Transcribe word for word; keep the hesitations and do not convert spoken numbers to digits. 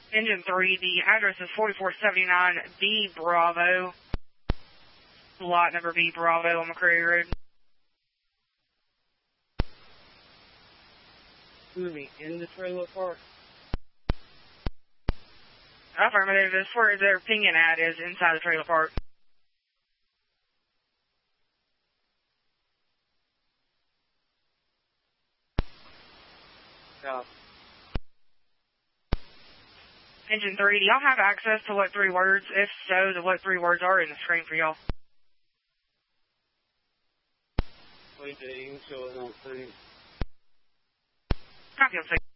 Engine three, the address is forty-four seventy-nine B Bravo. Lot number B Bravo on McCreary Road. Moving in the trailer park. Affirmative. This is where their pinging at is inside the trailer park. Yeah. Engine three, do y'all have access to what three words? If so, the what three words are in the screen for y'all. Wait, they ain't showing on screen. Copy on six.